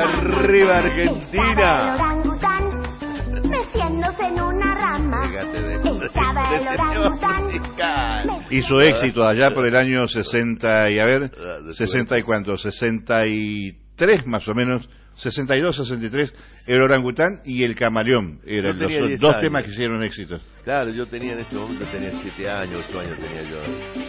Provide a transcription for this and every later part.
Arriba Argentina. Meciéndose en una rama. Estaba el orangután. Hizo éxito allá por el año 60 y a ver, 60 y cuánto, 63 más o menos, 62, 63, el orangután y el camaleón eran los dos temas que hicieron éxito. Claro, yo tenía en ese momento, tenía 7 años, 8 años tenía yo.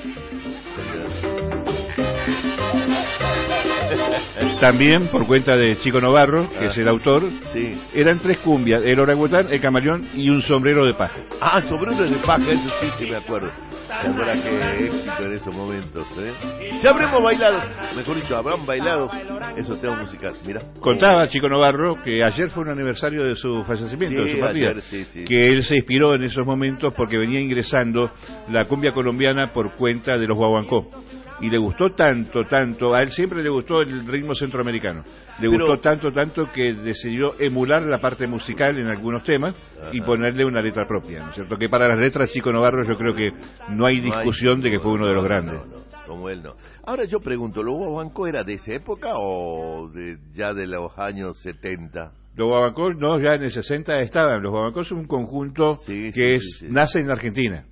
También, por cuenta de Chico Novarro, que es el autor, sí. Eran 3 cumbias, el orangután, el camaleón y un sombrero de paja. Ah, sombrero de paja, eso sí me acuerdo. La verdad que éxito en esos momentos, Si habremos bailado, mejor dicho, habrán bailado esos temas musicales, mira. Contaba Chico Novarro que ayer fue un aniversario de su fallecimiento, de su partida, ayer, sí. Que él se inspiró en esos momentos porque venía ingresando la cumbia colombiana por cuenta de los guaguancó. Y le gustó tanto, a él siempre le gustó el ritmo centroamericano. Gustó tanto que decidió emular la parte musical en algunos temas y ponerle una letra propia, ¿no es cierto? Que para las letras Chico Novarro yo creo que no hay discusión de que fue uno de los grandes. No, como él no. Ahora yo pregunto, ¿los guaguancó era de esa época o ya de los años 70? Los guaguancó, no, ya en el 60 estaban. Los guaguancó son un conjunto nace en Argentina.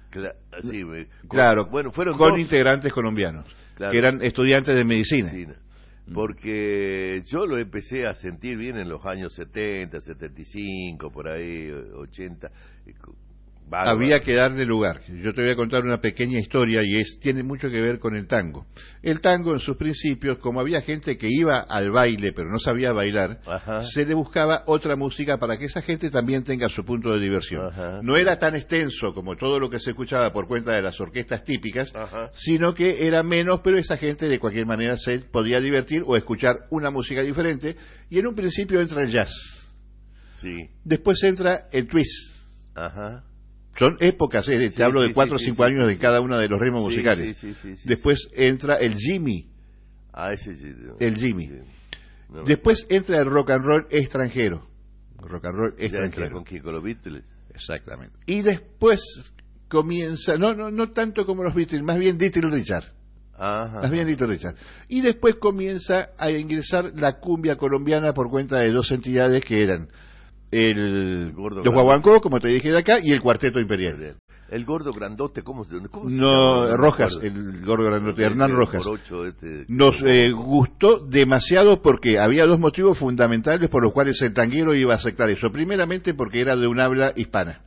Claro, bueno, fueron con dos integrantes colombianos, que eran estudiantes de medicina. Porque yo lo empecé a sentir bien en los años 70, 75, por ahí, 80. Había que darle lugar. Yo te voy a contar una pequeña historia y tiene mucho que ver con el tango. El tango en sus principios, como había gente que iba al baile pero no sabía bailar, se le buscaba otra música para que esa gente también tenga su punto de diversión. No era tan extenso como todo lo que se escuchaba por cuenta de las orquestas típicas, sino que era menos, pero esa gente de cualquier manera se podía divertir o escuchar una música diferente, y en un principio entra el jazz. Después entra el twist. Son épocas, te hablo de 4 o 5 años de cada uno de los ritmos musicales. Después entra el Jimmy. El Jimmy. Después entra el rock and roll extranjero. ¿Con quién? ¿Con los Beatles? Exactamente. Y después comienza, no tanto como los Beatles, más bien Little Richard. Y después comienza a ingresar la cumbia colombiana por cuenta de 2 entidades que eran los guaguancó, como te dije de acá, y el Cuarteto Imperial. El gordo grandote, ¿cómo se llama? Rojas, el gordo grandote, Hernán Rojas. Nos gustó demasiado porque había 2 motivos fundamentales por los cuales el tanguero iba a aceptar eso. Primeramente porque era de un habla hispana.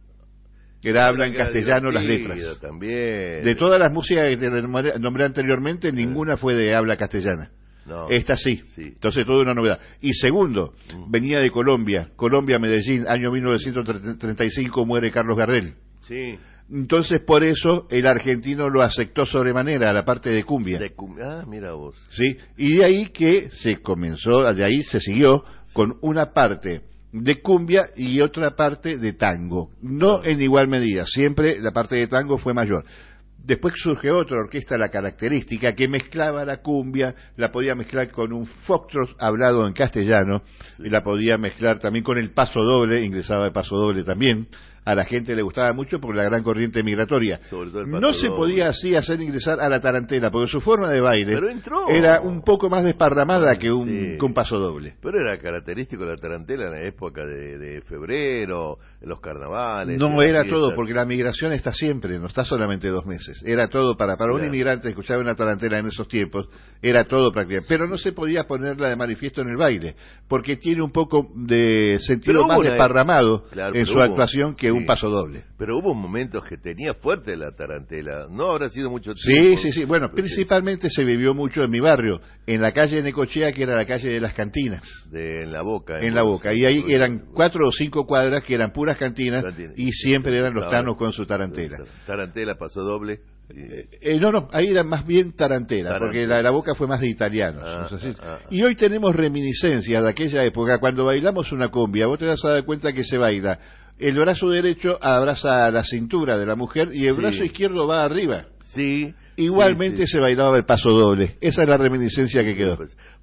Habla en castellano las letras. También. De todas las músicas que te nombré anteriormente, ninguna fue de habla castellana. Esta sí. Entonces todo una novedad. Y segundo, venía de Colombia, Medellín, año 1935 muere Carlos Gardel. Entonces por eso el argentino lo aceptó sobremanera a la parte de cumbia. Mira vos. Y de ahí que de ahí se siguió con una parte de cumbia y otra parte de tango. No en igual medida, siempre la parte de tango fue mayor. Después surge otra orquesta, la Característica, que mezclaba la cumbia, la podía mezclar con un foxtrot hablado en castellano, y la podía mezclar también con el paso doble, ingresaba el paso doble también. A la gente le gustaba mucho por la gran corriente migratoria. No se podía así hacer ingresar a la tarantela, porque su forma de baile era un poco más desparramada que un paso doble. Pero era característico la tarantela en la época de febrero, en los carnavales. No era todo, porque la migración está siempre, no está solamente 2 meses. Era todo para un inmigrante escuchar una tarantela en esos tiempos, era todo prácticamente. Pero no se podía ponerla de manifiesto en el baile, porque tiene un poco de sentido más desparramado en su actuación que un paso doble. Pero hubo momentos que tenía fuerte la tarantela. No habrá sido mucho tiempo. Sí. Bueno, principalmente se vivió mucho en mi barrio, en la calle de Necochea, que era la calle de las cantinas. En la Boca. En la Boca. Y ahí eran 4 o 5 cuadras que eran puras cantinas y siempre eran los tanos con su tarantela. Tarantela, paso doble. No, ahí era más bien tarantela, porque la Boca fue más de italianos. Y hoy tenemos reminiscencias de aquella época, cuando bailamos una cumbia, vos te vas a dar cuenta que se baila. El brazo derecho abraza la cintura de la mujer y el brazo izquierdo va arriba. Igualmente se bailaba el paso doble. Esa es la reminiscencia que quedó.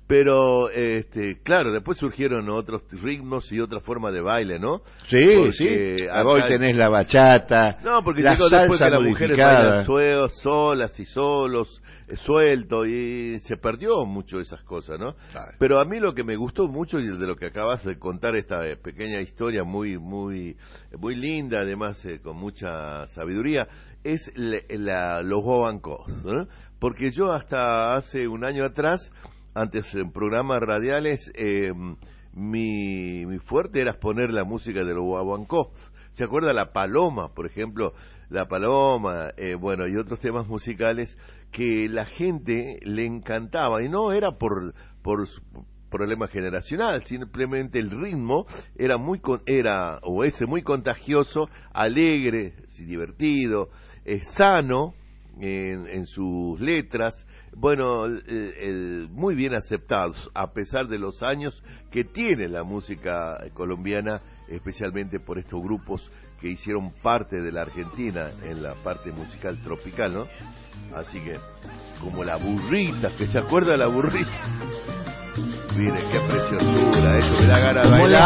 Pero, claro, después surgieron otros ritmos y otra forma de baile, ¿no? Sí, porque sí. Hoy tenés la bachata, no, porque la llegó después salsa que las mujeres modificada. bailan solas y solos, suelto, y se perdió mucho esas cosas, ¿no? Claro. Pero a mí lo que me gustó mucho, y de lo que acabas de contar, esta pequeña historia muy linda, además con mucha sabiduría, es los guaguancós, ¿no? Porque yo hasta hace un año atrás, antes en programas radiales, mi fuerte era poner la música de los guaguancós. ¿Se acuerda La Paloma, por ejemplo? La Paloma, bueno, y otros temas musicales que la gente le encantaba, y no era por problema generacional, simplemente el ritmo era muy contagioso, alegre, divertido, sano en sus letras, bueno, muy bien aceptados a pesar de los años que tiene la música colombiana, especialmente por estos grupos que hicieron parte de la Argentina en la parte musical tropical, ¿no? Así que, como La Burrita, que se acuerda de La Burrita. Mire, qué preciosura, eso me da ganas de bailar.